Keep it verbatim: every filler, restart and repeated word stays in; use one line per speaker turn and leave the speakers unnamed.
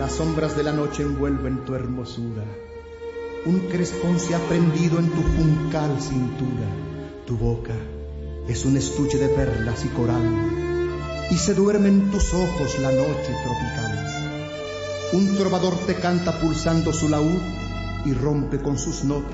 Las sombras de la noche envuelven tu hermosura. Un crespón se ha prendido en tu juncal cintura. Tu boca es un estuche de perlas y coral, y se duerme en tus ojos la noche tropical. Un trovador te canta pulsando su laúd y rompe con sus notas